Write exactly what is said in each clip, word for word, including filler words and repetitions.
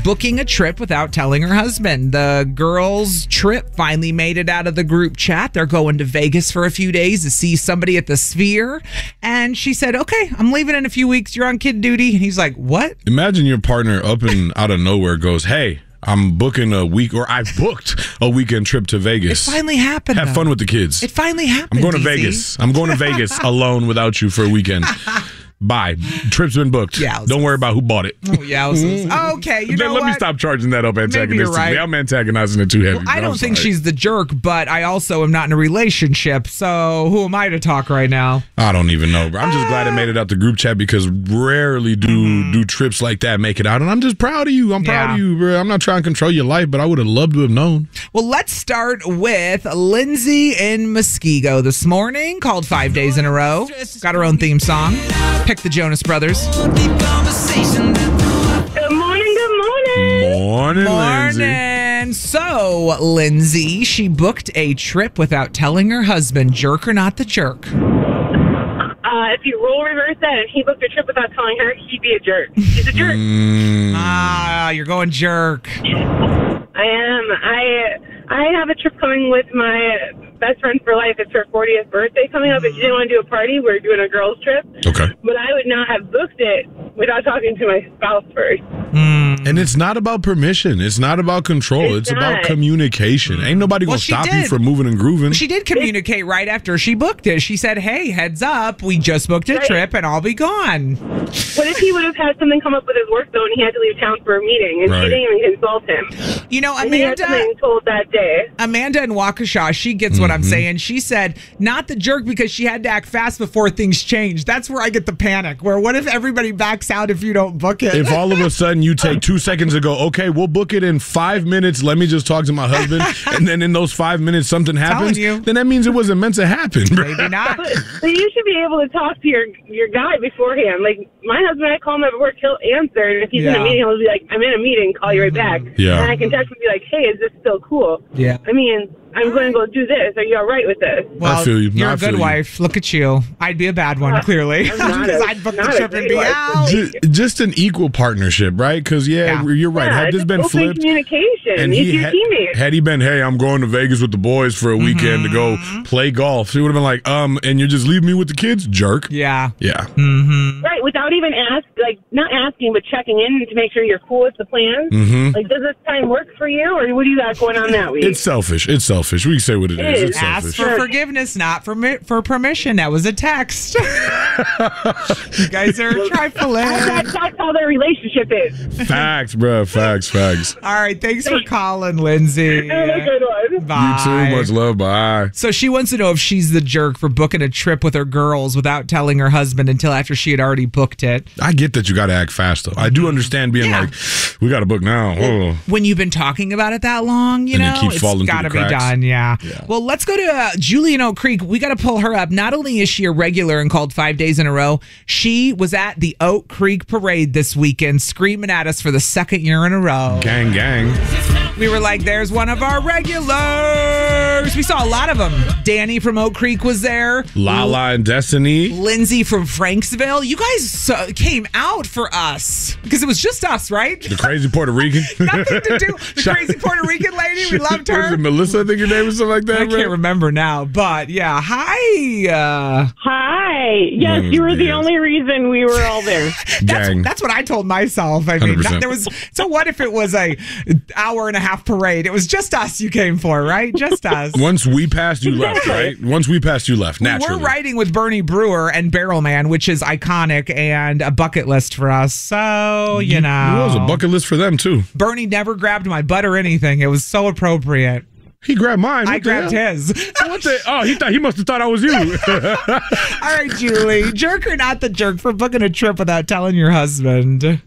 booking a trip without telling her husband. The girls' trip finally made it out of the group chat. They're going to Vegas for a few days to see somebody at the Sphere. And she said, okay, I'm leaving in a few weeks. You're on kid duty. And he's like, what? Imagine your partner up and out of nowhere goes, hey, I'm booking a week, or I booked a weekend trip to Vegas. It finally happened. Have though. fun with the kids. It finally happened. I'm going to D Z. Vegas. I'm going to Vegas alone without you for a weekend. Bye. Trip's been booked. Yeah, Don't worry about who bought it. Oh, yeah. Okay, you know Let what? me stop charging that up antagonistically. Maybe you're right. I'm antagonizing it too heavy. Well, I but don't I'm think sorry. she's the jerk, but I also am not in a relationship. So who am I to talk right now? I don't even know, bro. I'm just glad it made it out the group chat because rarely do mm-hmm. do trips like that make it out. And I'm just proud of you. I'm proud yeah. of you, bro. I'm not trying to control your life, but I would have loved to have known. Well, let's start with Lindsay in Muskego this morning, called Five Days in a Row. Got her own theme song. Pick the Jonas Brothers. Good morning, good morning. Morning, Lindsay. Morning. So, Lindsay, she booked a trip without telling her husband. Jerk or not the jerk? Uh, if you role reverse that and he booked a trip without telling her, he'd be a jerk. He's a jerk. Mm. Ah, you're going jerk. I am. I I have a trip coming with my best friend for life. It's her fortieth birthday coming up, and she didn't want to do a party. We're doing a girls' trip. Okay. But I would not have booked it without talking to my spouse first. Mm. And it's not about permission. It's not about control. It's, It's about not. communication. Ain't nobody Well, going to she stop did. you from moving and grooving. She did communicate right after she booked it. She said, hey, heads up, we just booked a Right. trip and I'll be gone. What if he would have had something come up with his work, though, and he had to leave town for a meeting, and Right. she didn't even consult him? You know, And he had Amanda... something told that day. Amanda in Waukesha, she gets what I'm saying. She said, not the jerk because she had to act fast before things change. That's where I get the panic. Where what if everybody backs out if you don't book it? If all of a sudden you take two seconds to go, okay, we'll book it in five minutes. Let me just talk to my husband. And then in those five minutes, something happens. you. Then that means it wasn't meant to happen. Bro. Maybe not. But, but you should be able to talk to your your guy beforehand. Like, my husband, I call him at work, he'll answer. And if he's in Yeah. a meeting, he'll be like, I'm in a meeting, call you right back. Yeah. And I can text him and be like, hey, is this still cool? Yeah. I mean, I'm going to go do this. Are you all right with this? Well, I feel you. No, You're I a feel good you. wife. Look at you. I'd be a bad one, Uh, clearly. I'm not Because a- I'd book the not a trip and great be wife. out. Ju- Just an equal partnership, right? Because, yeah, Yeah. you're right. Yeah, Had this just been open flipped, communication. and It's he your had, teammate. had he been, hey, I'm going to Vegas with the boys for a weekend to go play golf, he would have been like, um, and you're just leaving me with the kids? Jerk. Yeah. Yeah. Mm-hmm. Right, without even ask, like, not asking, but checking in to make sure you're cool with the plans. Mm-hmm. Like, does this time work for you, or what do you got going on that week? It's selfish. It's selfish. We can say what it It is. is. It's Ask selfish. for forgiveness, not for mi- for permission. That was a text. You guys are trifling. That's, that's how their relationship is. Facts, bro. Facts, facts. All right, thanks for calling, Lindsay. Have a good one. Bye. You too. Much love. Bye. So she wants to know if she's the jerk for booking a trip with her girls without telling her husband until after she had already booked it. I get that you got to act fast, though. I do understand being Yeah. like, we got to book now. Oh. When you've been talking about it that long, you And it know, keeps it's falling through got to the be cracks. done. Yeah. Yeah. Well, let's go to uh, Julie in Oak Creek. We got to pull her up. Not only is she a regular and called five days in a row, she was at the Oak Creek Parade this weekend screaming at us for the second year in a row. Gang, gang. We were like, there's one of our regulars. We saw a lot of them. Danny from Oak Creek was there. Lala and Destiny. Lindsay from Franksville. You guys uh, came out for us because it was just us, right? The crazy Puerto Rican. Nothing to do. The Shout- crazy Puerto Rican lady. We loved What is her. it, Melissa, I think your name is something like that, I bro? can't remember now, but yeah. Hi. Uh, Hi. Yes, Mm, you were the yes. only reason we were all there. that's, Gang. that's what I told myself. I mean, one hundred percent. not- there was. So what if it was a hour and a half parade? It was just us you came for, right? Just us. Once we passed, you left, right? Once we passed, you left, naturally. We're riding with Bernie Brewer and Barrel Man, which is iconic and a bucket list for us. So, you know. It was a bucket list for them, too. Bernie never grabbed my butt or anything. It was so appropriate. He grabbed mine. What I the grabbed hell? his. What the? Oh, he thought he must have thought I was you. All right, Julie. Jerk or not the jerk for booking a trip without telling your husband?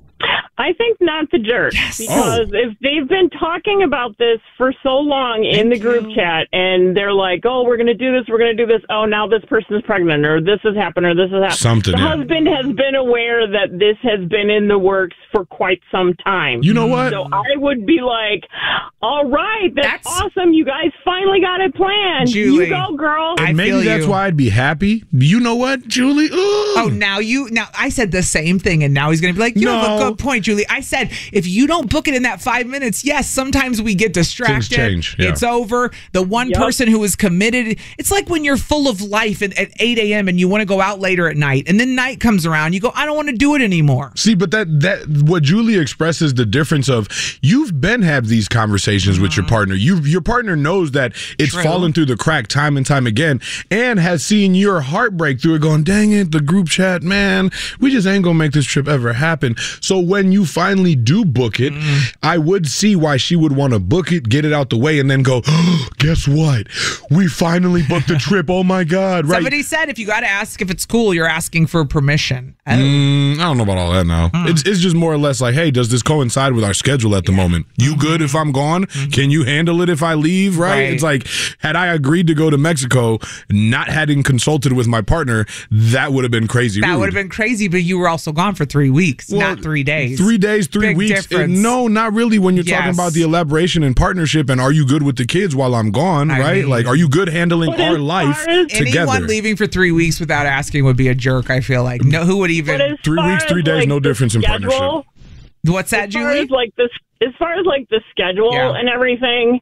I think not the jerk. Because if they've been talking about this for so long in the group chat and they're like, oh, we're going to do this, we're going to do this. Oh, now this person's pregnant or this has happened or this has happened. Something, The yeah. husband has been aware that this has been in the works for quite some time. You know what? So I would be like, all right, that's, That's- awesome. You guys finally got it planned. Julie, you go, girl. I And maybe feel that's you. why I'd be happy. You know what, Julie? Ooh. Oh, now you. Now I said the same thing, and now he's going to be like, you have a No. good point, Julie. I said, if you don't book it in that five minutes, yes, sometimes we get distracted. Things change, yeah. It's over. The one Yep. person who is committed, it's like when you're full of life and, at eight a.m. and you want to go out later at night, and then night comes around, you go, I don't want to do it anymore. See, but that that what Julie expresses the difference of you've been have these conversations with your partner. You your partner knows that it's True. fallen through the crack time and time again, and has seen your heartbreak through it. Going, dang it, the group chat, man, we just ain't gonna make this trip ever happen. So when you finally do book it, mm. I would see why she would want to book it, get it out the way, and then go, oh, guess what? We finally booked the trip. Oh my God! Right? Somebody said if you got to ask if it's cool, you're asking for permission. Oh. Mm, I don't know about all that now. Mm. It's it's just more or less like, hey, does this coincide with our schedule at the yeah. moment? You mm-hmm. good if I'm gone? Mm-hmm. Can you handle it if I leave? Right? right? It's like, had I agreed to go to Mexico, not having consulted with my partner, that would have been crazy. That rude. would have been crazy, but you were also gone for three weeks, well, not three days. Three days, three Big weeks. Difference. No, not really. When you're yes. talking about the elaboration and partnership, and are you good with the kids while I'm gone? I right? Mean, like, are you good handling but our life as together? Anyone leaving for three weeks without asking would be a jerk. I feel like no. Who would even three weeks, three days, like no difference in schedule, partnership. What's that, as far Julie? As like this, as far as like the schedule yeah. and everything,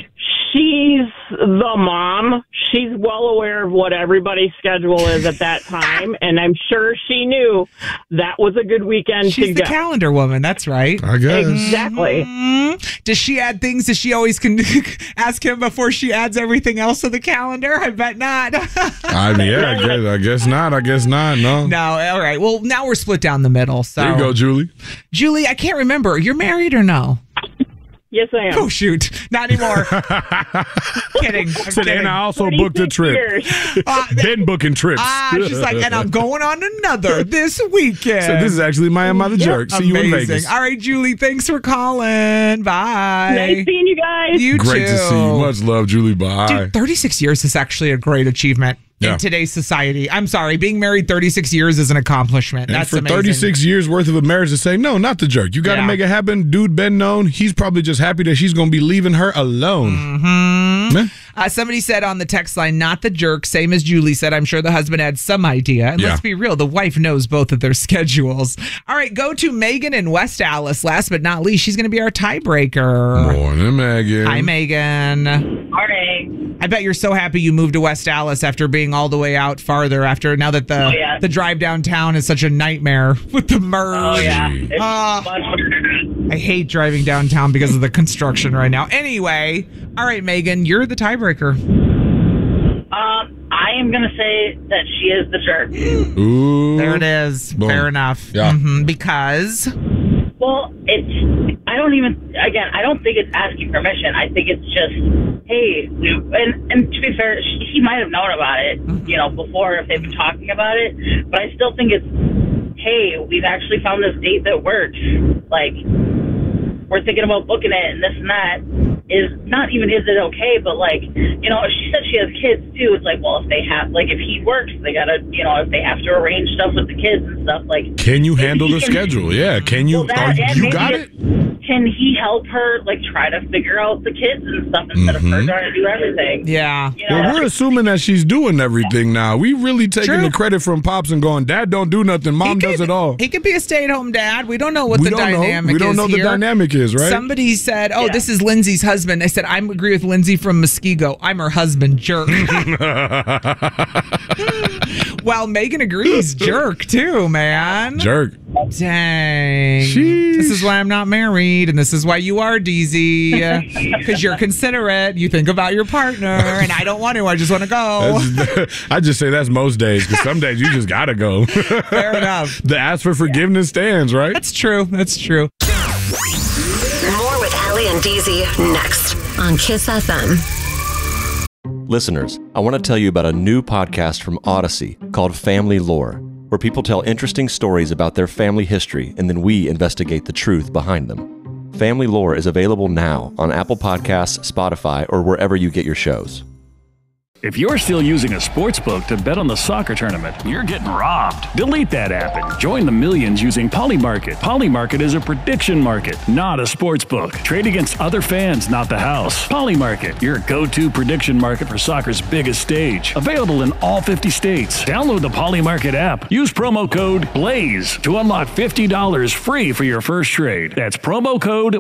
she's the mom. She's well aware of what everybody's schedule is at that time, and I'm sure she knew that was a good weekend She's to the go. calendar woman. That's right. I guess. Exactly. Mm-hmm. Does she add things? Does she always can ask him before she adds everything else to the calendar? I bet not. I mean, yeah, I guess, I guess not. I guess not. No. No. All right. Well, now we're split down the middle. So there you go, Julie. Julie, I can't remember. You're married or no? Yes, I am. Oh, shoot. Not anymore. Kidding. I'm so kidding. And I also booked a trip. Uh, Been booking trips. Ah, she's like, and I'm going on another this weekend. So this is actually my Am I the Jerk. See Amazing. you in Vegas. All right, Julie, thanks for calling. Bye. Nice seeing you guys. You Great too. to see you. Much love, Julie. Bye. Dude, thirty-six years is actually a great achievement. Yeah. In today's society. I'm sorry, being married thirty-six years is an accomplishment. And That's for amazing. thirty-six years worth of a marriage to say, no, not the jerk. You got to Yeah. make it happen. Dude been known. He's probably just happy that she's going to be leaving her alone. Mm-hmm. Uh, somebody said on the text line, not the jerk, same as Julie said. I'm sure the husband had some idea. And Yeah. let's be real, the wife knows both of their schedules. All right, go to Megan in West Allis. Last but not least, she's going to be our tiebreaker. Morning, Megan. Hi, Megan. Morning. I bet you're so happy you moved to West Allis after being all the way out farther. After now that the Oh, yeah. the drive downtown is such a nightmare with the merge. Oh, yeah. It's Uh, much harder. I hate driving downtown because of the construction right now. Anyway, all right, Megan, you're the tiebreaker. Um, I am going to say that she is the jerk. Ooh. There it is. Boom. Fair enough. Yeah. Mhm, because Well, it's, I don't even, again, I don't think it's asking permission. I think it's just, hey, and, and to be fair, she, he might have known about it, you know, before if they've been talking about it, but I still think it's, hey, we've actually found this date that works. Like, we're thinking about booking it and this and that. Is not even is it okay, but like, you know, if she said she has kids too, it's like, well, if they have, like, if he works, they gotta, you know, if they have to arrange stuff with the kids and stuff, like. Can you handle he the can- schedule? Yeah. Can you? Well, that, are, and you maybe got it's- it? Can he help her, like, try to figure out the kids and stuff instead Mhm. of her trying to do everything? yeah. You know, Well, we're assuming that she's doing everything now. We really taking True. the credit from Pops and going, Dad don't do nothing. Mom He does could- it all. He could be a stay-at-home dad. We don't know what we the don't dynamic know. We don't is know here. the dynamic is, right? Somebody said, "Oh, Yeah. this is Lindsay's husband." I said, "I agree with Lindsay from Muskego. I'm her husband, jerk." Well, Megan agrees, jerk too, man. Jerk. Dang. Sheesh. This is why I'm not married, and this is why you are, D Z, because you're considerate. You think about your partner, and I don't want to. I just want to go. That's- I just say that's most days, because some days you just gotta go. Fair enough. The ask for forgiveness stands, right? That's true. That's true. More with Allie and D Z next on Kiss F M. Listeners, I want to tell you about a new podcast from Odyssey called Family Lore, where people tell interesting stories about their family history and then we investigate the truth behind them. Family Lore is available now on Apple Podcasts, Spotify, or wherever you get your shows. If you're still using a sportsbook to bet on the soccer tournament, you're getting robbed. Delete that app and join the millions using Polymarket. Polymarket is a prediction market, not a sportsbook. Trade against other fans, not the house. Polymarket, your go-to prediction market for soccer's biggest stage. Available in all fifty states. Download the Polymarket app. Use promo code BLAZE to unlock fifty dollars free for your first trade. That's promo code